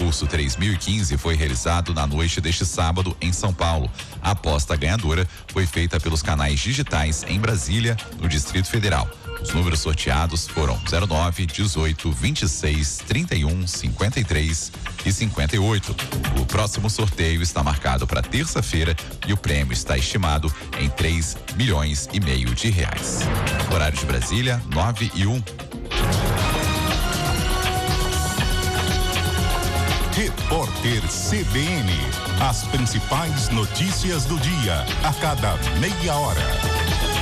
concurso 3015 foi realizado na noite deste sábado em São Paulo. A aposta ganhadora foi feita pelos canais digitais em Brasília, no Distrito Federal. Os números sorteados foram 09, 18, 26, 31, 53 e 58. O próximo sorteio está marcado para terça-feira e o prêmio está estimado em 3 milhões e meio de reais. Horário de Brasília, 9:01. Repórter CBN. As principais notícias do dia, a cada meia hora.